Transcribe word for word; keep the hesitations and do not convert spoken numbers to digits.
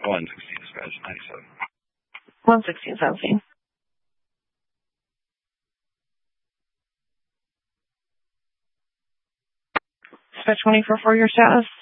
one sixteen, dispatch ninety-seven. one sixteen seventeen. Dispatch twenty-four for your status.